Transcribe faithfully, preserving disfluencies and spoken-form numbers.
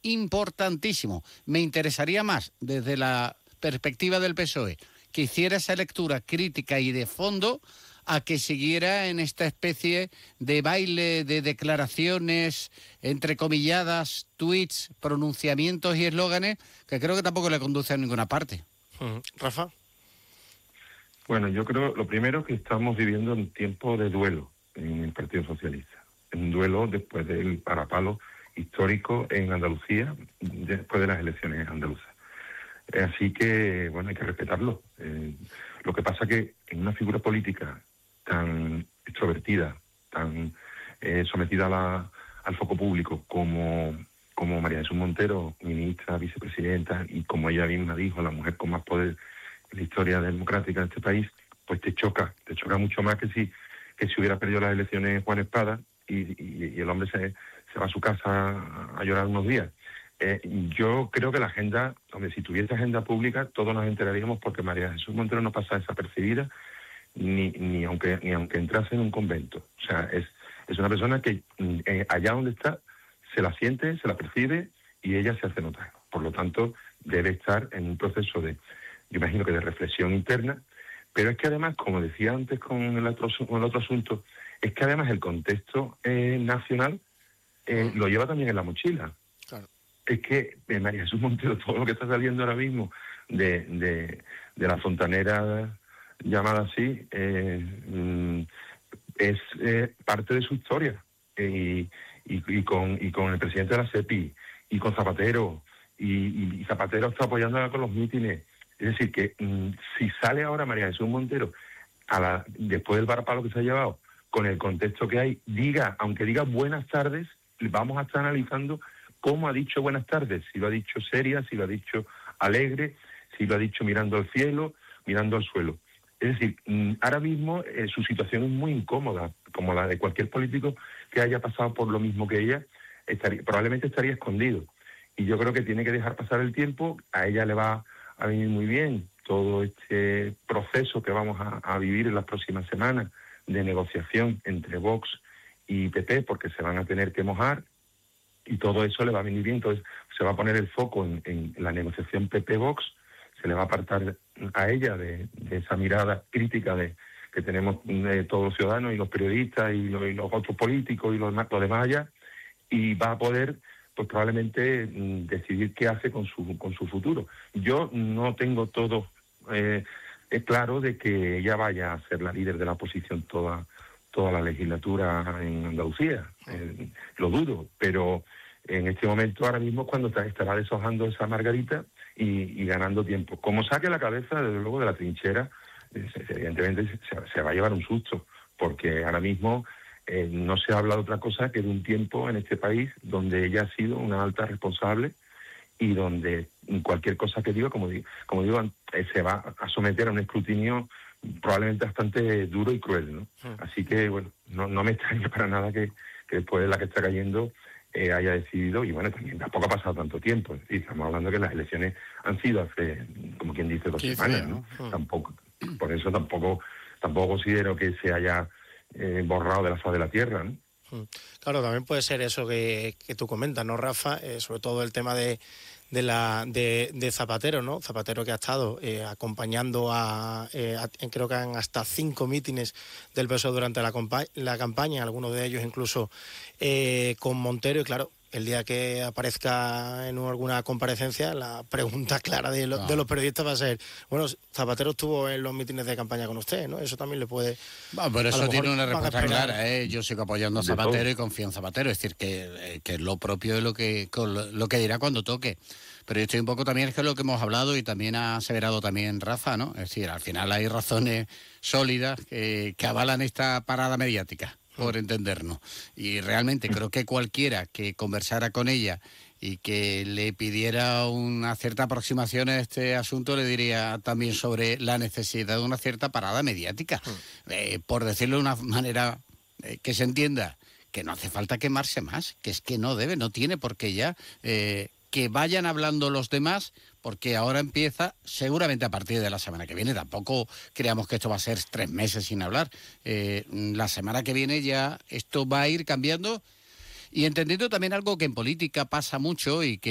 importantísimo. Me interesaría más, desde la perspectiva del P S O E, que hiciera esa lectura crítica y de fondo a que siguiera en esta especie de baile de declaraciones entrecomilladas, tweets, pronunciamientos y eslóganes que creo que tampoco le conduce a ninguna parte. Mm. Rafa. Bueno, yo creo, lo primero, que estamos viviendo un tiempo de duelo en el Partido Socialista. Un duelo después del parapalo histórico en Andalucía, después de las elecciones andaluzas. Así que, bueno, hay que respetarlo. Eh, lo que pasa que en una figura política tan extrovertida, tan eh, sometida a la, al foco público como, como María Jesús Montero, ministra, vicepresidenta, y como ella misma dijo, la mujer con más poder en la historia democrática de este país, pues te choca, te choca mucho más que si que si hubiera perdido las elecciones Juan Espada y, y, y el hombre se, se va a su casa a, a llorar unos días. Eh, yo creo que la agenda, hombre, si tuviese agenda pública, todos nos enteraríamos, porque María Jesús Montero no pasa desapercibida ni ni aunque ni aunque entrase en un convento. O sea, es, es una persona que eh, allá donde está se la siente, se la percibe y ella se hace notar. Por lo tanto, debe estar en un proceso de, yo imagino que de reflexión interna, pero es que además, como decía antes con el otro, con el otro asunto, es que además el contexto eh, nacional eh, lo lleva también en la mochila. Claro. Es que eh, María Jesús Montero, todo lo que está saliendo ahora mismo de, de, de la fontanera llamada así, eh, mm, es eh, parte de su historia. Eh, y, y, y, con, y con el presidente de la SEPI, y con Zapatero, y, y, y Zapatero está apoyándola con los mítines. Es decir, que mm, si sale ahora María Jesús Montero, a la, después del varapalo que se ha llevado, con el contexto que hay, diga, aunque diga buenas tardes, vamos a estar analizando cómo ha dicho buenas tardes, si lo ha dicho seria, si lo ha dicho alegre, si lo ha dicho mirando al cielo, mirando al suelo. Es decir, ahora mismo eh, su situación es muy incómoda, como la de cualquier político que haya pasado por lo mismo que ella, estaría, probablemente estaría escondido. Y yo creo que tiene que dejar pasar el tiempo. A ella le va a venir muy bien todo este proceso que vamos a, a vivir en las próximas semanas de negociación entre Vox y P P, porque se van a tener que mojar, y todo eso le va a venir bien. Entonces se va a poner el foco en, en la negociación P P-Vox, se le va a apartar a ella de, de esa mirada crítica de que tenemos eh, todos los ciudadanos y los periodistas y, lo, y los otros políticos y los, los demás allá, y va a poder pues probablemente mm, decidir qué hace con su con su futuro. Yo no tengo todo eh, claro de que ella vaya a ser la líder de la oposición toda toda la legislatura en Andalucía, eh, lo dudo, pero en este momento ahora mismo es cuando estará deshojando esa margarita y, y ganando tiempo. Como saque la cabeza, desde luego, de la trinchera, eh, evidentemente se, se va a llevar un susto, porque ahora mismo eh, no se habla de otra cosa que de un tiempo en este país donde ella ha sido una alta responsable y donde cualquier cosa que diga, como digo, como digo eh, se va a someter a un escrutinio probablemente bastante duro y cruel, ¿no? Sí. Así que, bueno, no, no me extraña para nada que, que después de la que está cayendo eh, haya decidido, y bueno, también tampoco ha pasado tanto tiempo, es decir, estamos hablando que las elecciones han sido hace, como quien dice, dos semanas, ¿no? ¿no? Tampoco, por eso tampoco tampoco considero que se haya eh, borrado de la faz de la tierra, ¿no? Claro, también puede ser eso que, que tú comentas, ¿no, Rafa? Eh, sobre todo el tema de, de, la, de, de Zapatero, ¿no? Zapatero que ha estado eh, acompañando a, eh, a, creo que han hasta cinco mítines del P S O E durante la, compa- la campaña, algunos de ellos incluso eh, con Montero, y claro, el día que aparezca en alguna comparecencia, la pregunta clara de, lo, no. de los periodistas va a ser, bueno, Zapatero estuvo en los mítines de campaña con usted, ¿no? Eso también le puede... Bueno, pero eso tiene una respuesta clara, ¿eh? Yo sigo apoyando a Zapatero y confío en Zapatero, es decir, que, que es lo propio de lo que, lo que dirá cuando toque. Pero yo estoy un poco también, es que es lo que hemos hablado y también ha aseverado también Rafa, ¿no? Es decir, al final hay razones sólidas que, que avalan esta parada mediática, por entendernos. Y realmente creo que cualquiera que conversara con ella y que le pidiera una cierta aproximación a este asunto le diría también sobre la necesidad de una cierta parada mediática. Eh, por decirlo de una manera eh, que se entienda, que no hace falta quemarse más, que es que no debe, no tiene por qué ya... Eh, que vayan hablando los demás, porque ahora empieza, seguramente a partir de la semana que viene, tampoco creamos que esto va a ser tres meses sin hablar, eh, la semana que viene ya esto va a ir cambiando, y entendiendo también algo que en política pasa mucho y que